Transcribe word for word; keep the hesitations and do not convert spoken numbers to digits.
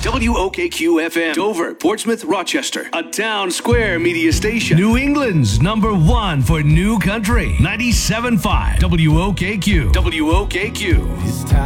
W O K Q F M, Dover, Portsmouth, Rochester. A Town Square media station. New England's number one for new country. ninety-seven point five W O K Q. W O K Q. It's time.